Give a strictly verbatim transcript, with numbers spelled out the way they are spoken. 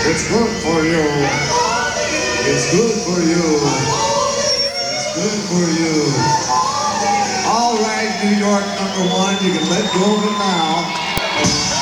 It's good for you. It's good for you. It's good for you. All right, New York number one, you can let go of it now.